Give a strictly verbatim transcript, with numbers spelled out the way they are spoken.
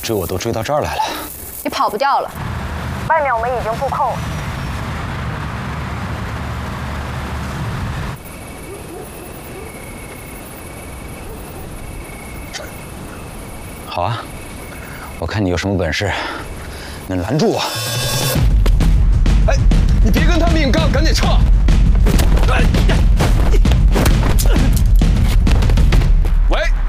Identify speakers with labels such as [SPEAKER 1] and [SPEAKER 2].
[SPEAKER 1] 追我都追到这儿来了，
[SPEAKER 2] 你跑不掉了。外面我们已经布控了。
[SPEAKER 1] 好啊，我看你有什么本事，能拦住我。
[SPEAKER 3] 哎，你别跟他们硬刚，赶紧撤！哎呀！喂。